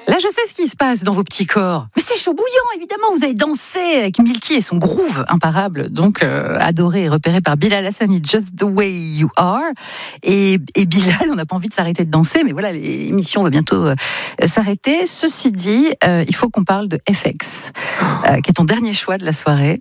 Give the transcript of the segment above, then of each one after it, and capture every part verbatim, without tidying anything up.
Là, je sais ce qui se passe dans vos petits corps. Mais c'est chaud bouillant, évidemment. Vous avez dansé avec Milky et son groove imparable, donc euh, adoré et repéré par Bilal Hassani, Just the Way You Are. Et, et Bilal, on n'a pas envie de s'arrêter de danser, mais voilà, l'émission va bientôt euh, s'arrêter. Ceci dit, euh, il faut qu'on parle de F X, euh, qui est ton dernier choix de la soirée.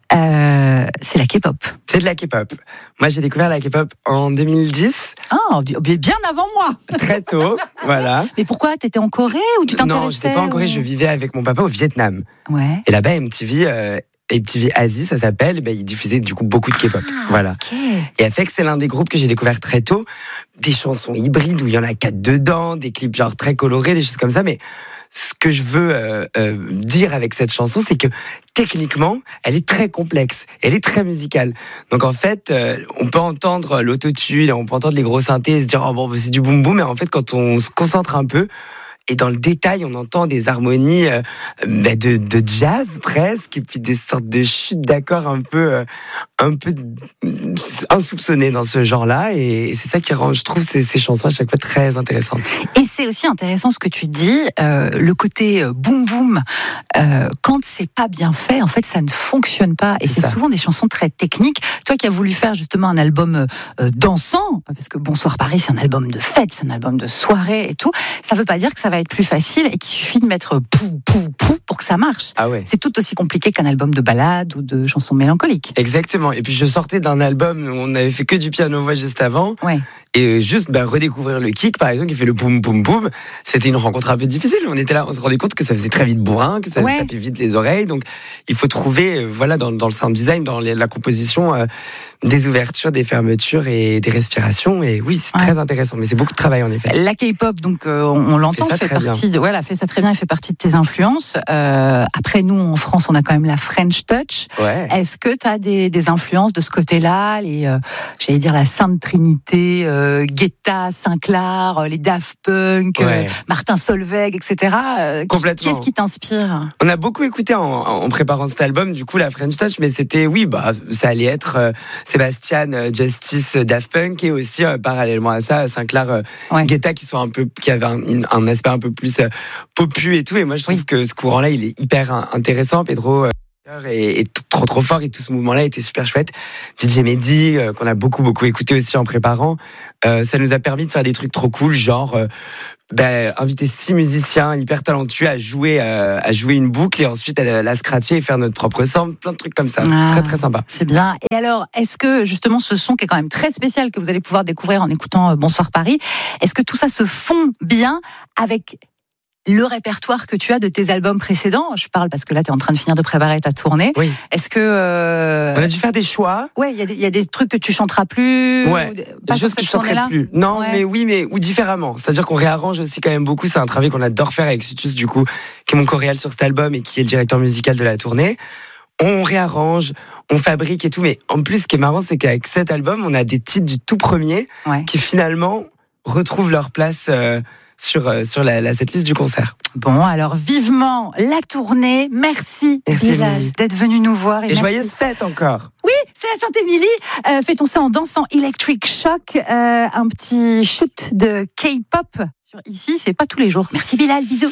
Euh, c'est la K-pop. C'est de la K-pop. Moi, j'ai découvert la K-pop en deux mille dix. Ah, bien avant moi. Très tôt, voilà. Mais pourquoi? T'étais en Corée ou tu t'intéressais? Non, j'étais pas en Corée, ou... je vivais avec mon papa au Vietnam. Ouais. Et là-bas, M T V, euh, M T V Asie, ça s'appelle, ben, ils diffusaient du coup beaucoup de K-pop. Ah, voilà. Okay. Et F X, c'est l'un des groupes que j'ai découvert très tôt. Des chansons hybrides où il y en a quatre dedans, des clips genre très colorés, des choses comme ça, mais ce que je veux euh, euh, dire avec cette chanson, c'est que techniquement, elle est très complexe, elle est très musicale. Donc en fait, euh, on peut entendre l'autotune, on peut entendre les gros synthés et se dire oh bon, c'est du boom boom, mais en fait, quand on se concentre un peu, et dans le détail, on entend des harmonies euh, bah de, de jazz presque, et puis des sortes de chutes d'accords un peu, euh, un peu insoupçonnées dans ce genre-là. Et c'est ça qui rend, je trouve, ces, ces chansons à chaque fois très intéressantes. Et c'est aussi intéressant ce que tu dis, euh, le côté boom boom. Euh, quand c'est pas bien fait, en fait, ça ne fonctionne pas. Et c'est, c'est souvent des chansons très techniques. Toi qui as voulu faire justement un album euh, dansant, parce que Bonsoir Paris, c'est un album de fête, c'est un album de soirée et tout. Ça veut pas dire que ça va être plus facile et qu'il suffit de mettre pou, pou, pou pour que ça marche. Ah ouais. C'est tout aussi compliqué qu'un album de ballade ou de chansons mélancoliques. Exactement. Et puis je sortais d'un album où on avait fait que du piano-voix juste avant. Ouais. Et juste ben, redécouvrir le kick, par exemple, qui fait le boum boum boum, c'était une rencontre un peu difficile. On était là, on se rendait compte que ça faisait très vite bourrin, que ça ouais. tapait vite les oreilles. Donc il faut trouver, voilà, dans, dans le sound design, dans les, la composition, euh, des ouvertures, des fermetures et des respirations. Et oui, c'est ouais. très intéressant, mais c'est beaucoup de travail en effet. La K-pop, donc euh, on, on l'entend, fait, fait partie. De, voilà, fait ça très bien, elle fait partie de tes influences. Euh, après, nous en France, on a quand même la French Touch. Ouais. Est-ce que tu as des, des influences de ce côté-là, les, euh, j'allais dire la Sainte Trinité, euh, Guetta, Sinclair, les Daft Punk, ouais. euh, Martin Solveig, et cetera. Euh, Complètement. Qu'est-ce qui t'inspire? On a beaucoup écouté en, en préparant cet album, du coup, la French Touch, mais c'était, oui, bah, ça allait être euh, Sébastien, euh, Justice, euh, Daft Punk, et aussi, euh, parallèlement à ça, Sinclair, euh, ouais. Guetta, qui sont un peu, qui avaient un, un aspect un peu plus euh, popu et tout. Et moi, je trouve oui. que ce courant-là, il est hyper intéressant. Pedro euh, est, est trop trop fort et tout ce mouvement-là était super chouette. D J Mehdi, euh, qu'on a beaucoup beaucoup écouté aussi en préparant, euh, ça nous a permis de faire des trucs trop cool, genre euh, ben, inviter six musiciens hyper talentueux à jouer euh, à jouer une boucle et ensuite à la scratcher et faire notre propre sample, plein de trucs comme ça. Ah, très très sympa. C'est bien. Et alors, est-ce que justement ce son qui est quand même très spécial que vous allez pouvoir découvrir en écoutant Bonsoir Paris, est-ce que tout ça se fond bien avec le répertoire que tu as de tes albums précédents? Je parle parce que là, tu es en train de finir de préparer ta tournée. Oui. Est-ce que... Euh... On a dû faire des choix. Ouais, il y, y a des trucs que tu chanteras plus. Ouais, des choses que je chanterai plus. Non, ouais. mais oui, mais ou différemment. C'est-à-dire qu'on réarrange aussi quand même beaucoup. C'est un travail qu'on adore faire avec Sutus, du coup, qui est mon choréal sur cet album et qui est le directeur musical de la tournée. On réarrange, on fabrique et tout. Mais en plus, ce qui est marrant, c'est qu'avec cet album, on a des titres du tout premier ouais. qui finalement retrouvent leur place... Euh, sur, euh, sur la, la setlist du concert. Bon, alors vivement la tournée. Merci, merci Bilal, d'être venu nous voir. Et, et joyeuse fête encore. Oui, c'est la Sainte-Émilie. Euh, fêtons ça en dansant Electric Shock. Euh, un petit shoot de K-pop. Sur ici, c'est pas tous les jours. Merci Bilal, bisous.